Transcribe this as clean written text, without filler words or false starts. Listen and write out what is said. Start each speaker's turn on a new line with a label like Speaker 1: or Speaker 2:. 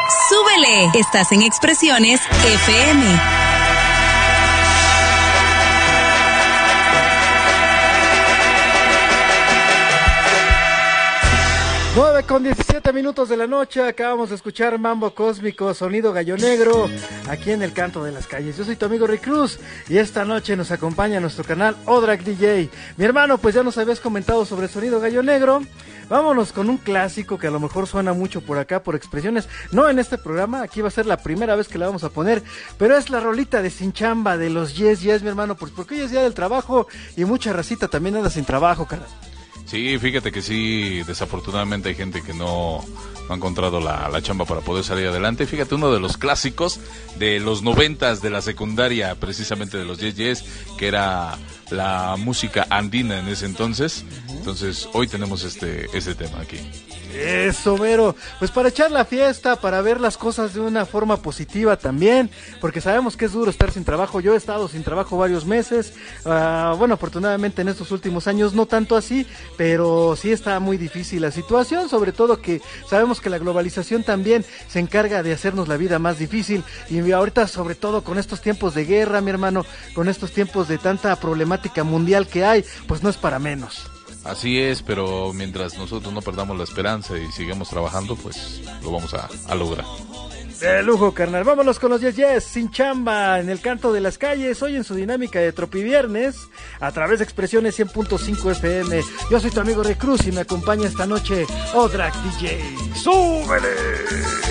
Speaker 1: ¡Súbele! Estás en Expresiones FM.
Speaker 2: 9:17 de la noche, acabamos de escuchar Mambo Cósmico, Sonido Gallo Negro, aquí en el Canto de las Calles. Yo soy tu amigo Rick Cruz y esta noche nos acompaña nuestro canal Odrak DJ. Mi hermano, pues ya nos habías comentado sobre Sonido Gallo Negro. Vámonos con un clásico que a lo mejor suena mucho por acá, por Expresiones. No en este programa, aquí va a ser la primera vez que la vamos a poner, pero es la rolita de Sin Chamba de los Yes Yes, mi hermano, pues porque hoy es día del trabajo y mucha racita también anda sin trabajo, cara.
Speaker 3: Sí, fíjate que sí, desafortunadamente hay gente que no ha encontrado la chamba para poder salir adelante. Fíjate, uno de los clásicos de los 90s de la secundaria, precisamente de los Yes Yes, que era la música andina en ese entonces. Entonces, hoy tenemos ese tema aquí.
Speaker 2: Eso, mero. Pues para echar la fiesta, para ver las cosas de una forma positiva también, porque sabemos que es duro estar sin trabajo. Yo he estado sin trabajo varios meses. Bueno, afortunadamente en estos últimos años no tanto así, pero sí está muy difícil la situación, sobre todo que sabemos que la globalización también se encarga de hacernos la vida más difícil. Y ahorita, sobre todo con estos tiempos de guerra, mi hermano, con estos tiempos de tanta problemática mundial que hay, pues no es para menos.
Speaker 3: Así es, pero mientras nosotros no perdamos la esperanza y sigamos trabajando, pues lo vamos a lograr.
Speaker 2: De lujo, carnal. Vámonos con los Yes Yes, Sin Chamba, en el Canto de las Calles, hoy en su dinámica de Tropiviernes, a través de Expresiones 100.5 FM. Yo soy tu amigo Rick Cruz y me acompaña esta noche Odrak DJ. ¡Súbele!